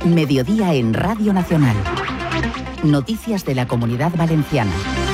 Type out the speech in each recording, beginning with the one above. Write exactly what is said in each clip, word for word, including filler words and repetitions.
Mediodía en Radio Nacional. Noticias de la Comunidad Valenciana.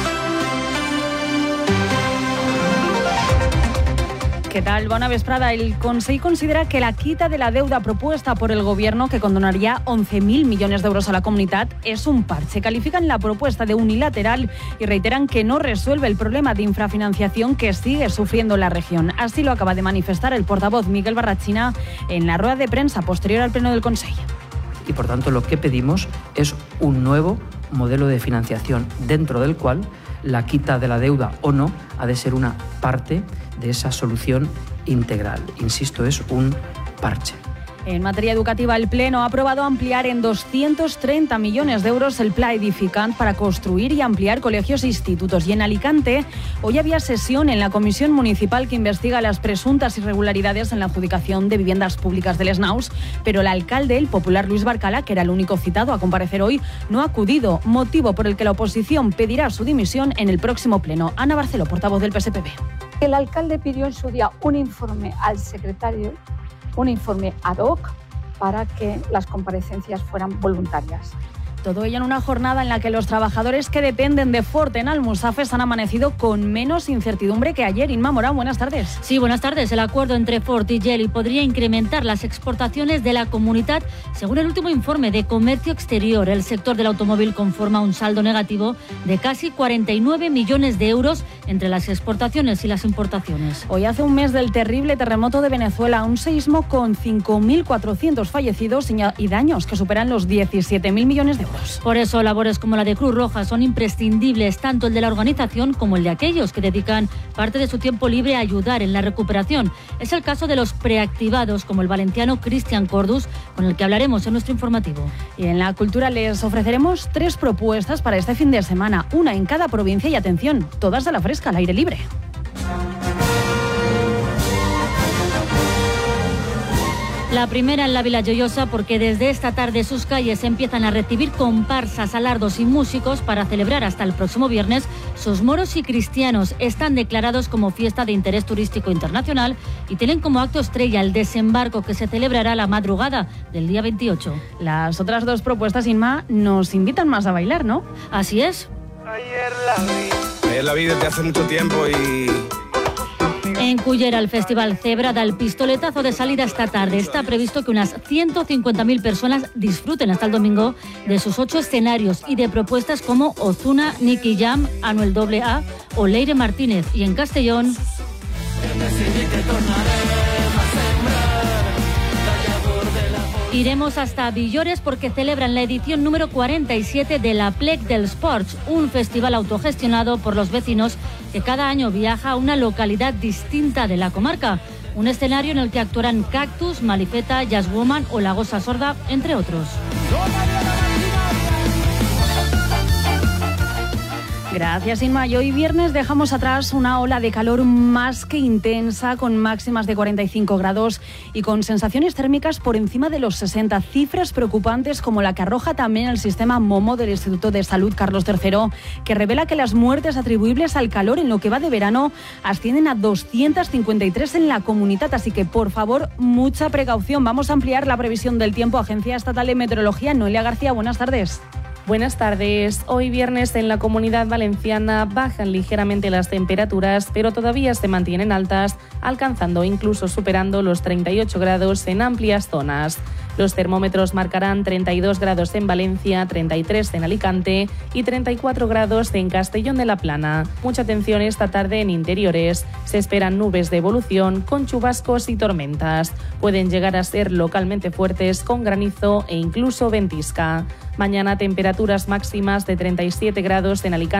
¿Qué tal? Bona vesprada. El Consell considera que la quita de la deuda propuesta por el Gobierno, que condonaría once mil millones de euros a la comunidad, es un parche. Califican la propuesta de unilateral y reiteran que no resuelve el problema de infrafinanciación que sigue sufriendo la región. Así lo acaba de manifestar el portavoz Miguel Barrachina en la rueda de prensa posterior al pleno del Consell. Y por tanto lo que pedimos es un nuevo modelo de financiación dentro del cual la quita de la deuda o no ha de ser una parte de esa solución integral. Insisto, es un parche. En materia educativa, el Pleno ha aprobado ampliar en doscientos treinta millones de euros el Pla Edificant para construir y ampliar colegios e institutos. Y en Alicante, hoy había sesión en la Comisión Municipal que investiga las presuntas irregularidades en la adjudicación de viviendas públicas del Snaus, pero el alcalde, el popular Luis Barcala, que era el único citado a comparecer hoy, no ha acudido, motivo por el que la oposición pedirá su dimisión en el próximo Pleno. Ana Barceló, portavoz del P S P B. El alcalde pidió en su día un informe al secretario, un informe ad hoc para que las comparecencias fueran voluntarias. Todo ello en una jornada en la que los trabajadores que dependen de Ford en Almusafes han amanecido con menos incertidumbre que ayer. Inma Morán, buenas tardes. Sí, buenas tardes. El acuerdo entre Ford y Geely podría incrementar las exportaciones de la comunidad. Según el último informe de Comercio Exterior, el sector del automóvil conforma un saldo negativo de casi cuarenta y nueve millones de euros entre las exportaciones y las importaciones. Hoy hace un mes del terrible terremoto de Venezuela, un seísmo con cinco mil cuatrocientos fallecidos y daños que superan los diecisiete mil millones de euros. Por eso, labores como la de Cruz Roja son imprescindibles, tanto el de la organización como el de aquellos que dedican parte de su tiempo libre a ayudar en la recuperación. Es el caso de los preactivados, como el valenciano Cristian Cordus, con el que hablaremos en nuestro informativo. Y en la cultura les ofreceremos tres propuestas para este fin de semana, una en cada provincia y, atención, todas a la fresca, al aire libre. La primera en la Vila Joiosa, porque desde esta tarde sus calles empiezan a recibir comparsas, alardos y músicos para celebrar hasta el próximo viernes sus moros y cristianos. Están declarados como fiesta de interés turístico internacional y tienen como acto estrella el desembarco, que se celebrará la madrugada del día veintiocho. Las otras dos propuestas, Inma, nos invitan más a bailar, ¿no? Así es. Ayer la vi. Ayer la vi desde hace mucho tiempo y... En Cullera, el Festival Zebra da el pistoletazo de salida esta tarde. Está previsto que unas ciento cincuenta mil personas disfruten hasta el domingo de sus ocho escenarios y de propuestas como Ozuna, Nicky Jam, Anuel doble A o Leire Martínez. Y en Castellón... iremos hasta Villores porque celebran la edición número cuarenta y siete de la Plec del Sports, un festival autogestionado por los vecinos que cada año viaja a una localidad distinta de la comarca. Un escenario en el que actuarán Cactus, Malifeta, Jazz Woman o La Gosa Sorda, entre otros. Gracias, Inma. Y hoy viernes dejamos atrás una ola de calor más que intensa, con máximas de cuarenta y cinco grados y con sensaciones térmicas por encima de los sesenta. Cifras preocupantes como la que arroja también el sistema MOMO del Instituto de Salud Carlos tercero, que revela que las muertes atribuibles al calor en lo que va de verano ascienden a doscientas cincuenta y tres en la comunidad. Así que, por favor, mucha precaución. Vamos a ampliar la previsión del tiempo. Agencia Estatal de Meteorología, Noelia García, buenas tardes. Buenas tardes. Hoy viernes en la Comunidad Valenciana bajan ligeramente las temperaturas, pero todavía se mantienen altas, alcanzando, incluso superando los treinta y ocho grados en amplias zonas. Los termómetros marcarán treinta y dos grados en Valencia, treinta y tres en Alicante y treinta y cuatro grados en Castellón de la Plana. Mucha atención esta tarde en interiores. Se esperan nubes de evolución con chubascos y tormentas. Pueden llegar a ser localmente fuertes con granizo e incluso ventisca. Mañana temperaturas máximas de treinta y siete grados en Alicante.